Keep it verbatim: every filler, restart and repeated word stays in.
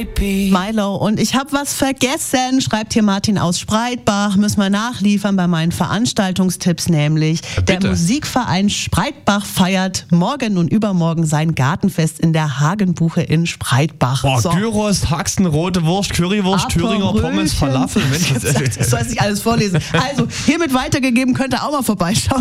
repeat. Milo, und ich habe was vergessen, schreibt hier Martin aus Spreitbach. Müssen wir nachliefern bei meinen Veranstaltungstipps, nämlich Ja, der bitte. Musikverein Spreitbach feiert morgen und übermorgen sein Gartenfest in der Hagenbuche in Spreitbach. Boah, So. Gyros, Haxen, rote Wurst, Currywurst, Thüringer Pommes, Aperölchen. Falafel. Mensch, das Das soll ich alles vorlesen. Also, hiermit weitergegeben, könnt ihr auch mal vorbeischauen.